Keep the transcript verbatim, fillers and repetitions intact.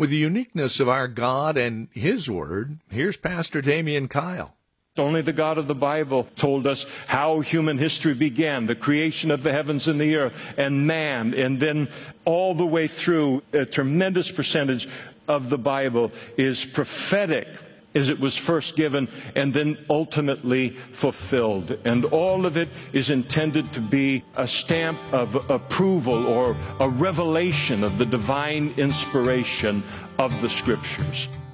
With the uniqueness of our God and His Word, here's Pastor Damian Kyle. Only the God of the Bible told us how human history began, the creation of the heavens and the earth, and man, and then all the way through, a tremendous percentage of the Bible is prophetic as it was first given and then ultimately fulfilled. And all of it is intended to be a stamp of approval or a revelation of the divine inspiration of the Scriptures.